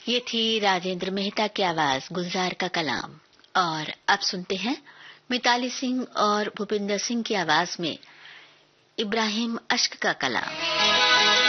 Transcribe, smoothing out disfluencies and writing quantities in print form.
ये थी राजेंद्र मेहता की आवाज गुलजार का कलाम। और अब सुनते हैं मिताली सिंह और भूपिंदर सिंह की आवाज में इब्राहिम अश्क का कलाम।